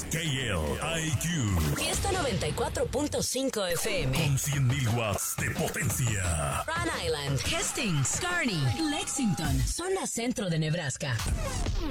es KLIQ. Fiesta 94.5 FM. Con 100.000 watts de potencia. Rhode Island, Hastings, Kearney, Lexington, zona centro de Nebraska.